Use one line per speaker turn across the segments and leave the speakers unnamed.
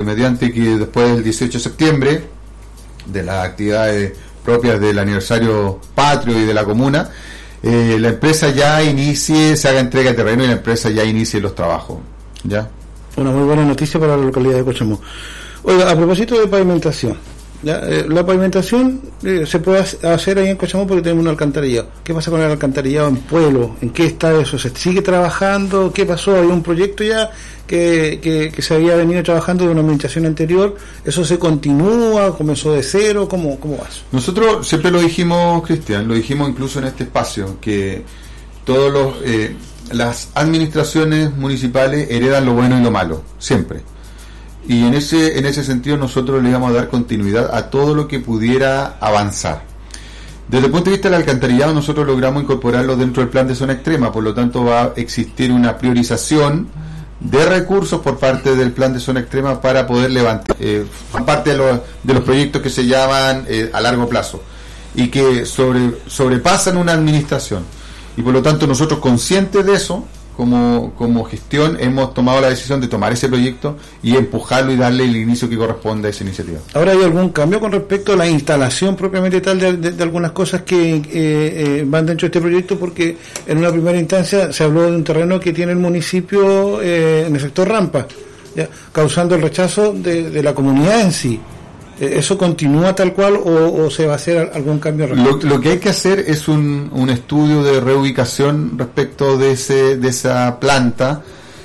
mediante que después del 18 de septiembre, de las actividades propias del aniversario patrio y de la comuna, la empresa ya se haga entrega de terreno y la empresa ya inicie los trabajos. ¿Ya?
Una muy buena noticia para la localidad de Cochamó. Oiga, a propósito de pavimentación, la pavimentación se puede hacer ahí en Cochamó porque tenemos un alcantarillado. ¿Qué pasa con el alcantarillado en Pueblo? ¿En qué está eso? ¿Se sigue trabajando? ¿Qué pasó? Había un proyecto ya que se había venido trabajando de una administración anterior. ¿Eso se continúa? ¿Comenzó de cero? ¿Cómo va eso?
Nosotros siempre lo dijimos, Cristian, lo dijimos incluso en este espacio, que todos las administraciones municipales heredan lo bueno y lo malo, siempre. Y en ese sentido nosotros le íbamos a dar continuidad a todo lo que pudiera avanzar. Desde el punto de vista del alcantarillado, nosotros logramos incorporarlo dentro del plan de zona extrema, por lo tanto va a existir una priorización de recursos por parte del plan de zona extrema para poder levantar parte de los proyectos que se llaman a largo plazo y que sobrepasan una administración. Y por lo tanto nosotros, conscientes de eso, como gestión, hemos tomado la decisión de tomar ese proyecto y empujarlo y darle el inicio que corresponde a esa iniciativa.
¿Ahora hay algún cambio con respecto a la instalación propiamente tal de algunas cosas que van dentro de este proyecto? Porque en una primera instancia se habló de un terreno que tiene el municipio en el sector Rampa, ¿ya? Causando el rechazo de la comunidad en sí. ¿Eso continúa tal cual o se va a hacer algún cambio?
Lo que hay que hacer es un estudio de reubicación respecto de esa planta.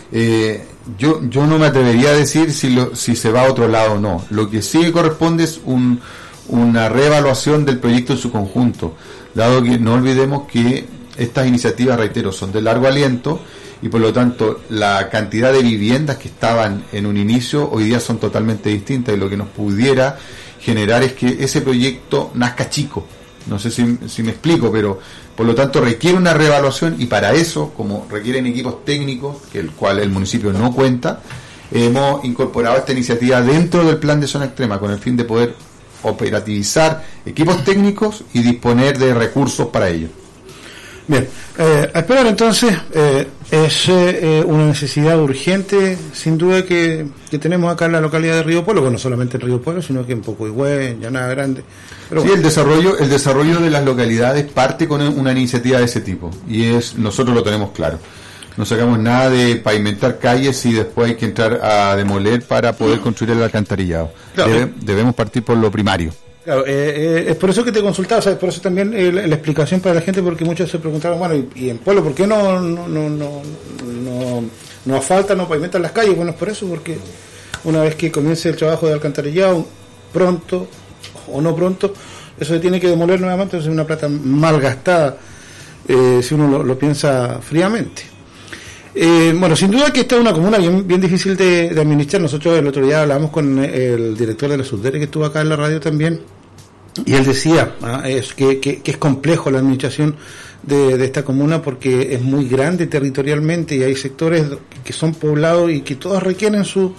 Yo no me atrevería a decir si se va a otro lado o no. Lo que sí corresponde es una reevaluación del proyecto en su conjunto, dado que no olvidemos que estas iniciativas, reitero, son de largo aliento y por lo tanto la cantidad de viviendas que estaban en un inicio hoy día son totalmente distintas, y lo que nos pudiera generar es que ese proyecto nazca chico. No sé si me explico, pero por lo tanto requiere una reevaluación, y para eso, como requieren equipos técnicos, que el cual el municipio no cuenta, hemos incorporado esta iniciativa dentro del plan de zona extrema con el fin de poder operativizar equipos técnicos y disponer de recursos para ello.
Bien, a esperar entonces, es una necesidad urgente, sin duda, que tenemos acá en la localidad de Río Pueblo, no solamente en Río Pueblo, sino que en Pocoigüe, en Llanada Grande. Pero
sí, bueno, el desarrollo de las localidades parte con una iniciativa de ese tipo, y nosotros lo tenemos claro. No sacamos nada de pavimentar calles y después hay que entrar a demoler para poder construir el alcantarillado. Claro. Debemos partir por lo primario.
Claro, es por eso que te consultaba, ¿sabes? Por eso también la explicación para la gente, porque muchos se preguntaban, bueno, y en Pueblo, ¿por qué no asfaltan, no pavimentan las calles? Bueno, es por eso, porque una vez que comience el trabajo de alcantarillado, pronto o no pronto, eso se tiene que demoler nuevamente, es una plata mal gastada, si uno lo piensa fríamente. Bueno, sin duda que esta es una comuna bien difícil de administrar. Nosotros el otro día hablamos con el director de la Subdere, que estuvo acá en la radio también, y él decía que es complejo la administración de esta comuna, porque es muy grande territorialmente y hay sectores que son poblados y que todos requieren su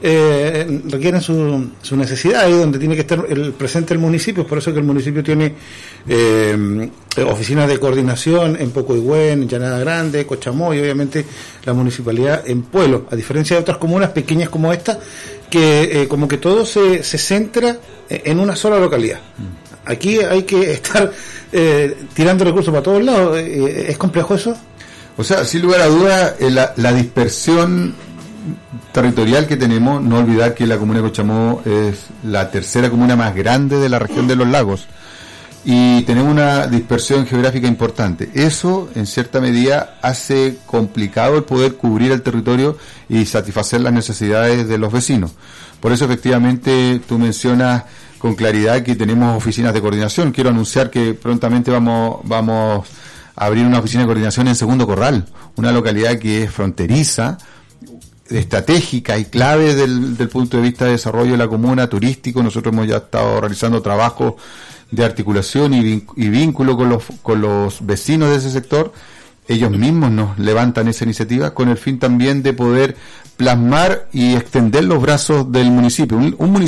necesidad, ahí donde tiene que estar presente el municipio. Es por eso que el municipio tiene oficinas de coordinación en Pocoigüe, en Llanada Grande, Cochamó, y obviamente la municipalidad en Pueblo, a diferencia de otras comunas pequeñas como esta, que como que todo se centra en una sola localidad. Aquí hay que estar tirando recursos para todos lados. ¿Es complejo eso?
O sea, sin lugar a duda, la dispersión territorial que tenemos, no olvidar que la comuna de Cochamó es la tercera comuna más grande de la región de los lagos y tenemos una dispersión geográfica importante. Eso en cierta medida hace complicado el poder cubrir el territorio y satisfacer las necesidades de los vecinos. Por eso efectivamente tú mencionas con claridad que tenemos oficinas de coordinación. Quiero anunciar que prontamente vamos a abrir una oficina de coordinación en Segundo Corral, una localidad que es fronteriza, estratégica y clave del punto de vista de desarrollo de la comuna, turístico. Nosotros hemos ya estado realizando trabajos de articulación y vínculo con los vecinos de ese sector. Ellos mismos nos levantan esa iniciativa con el fin también de poder plasmar y extender los brazos del municipio. Un municipio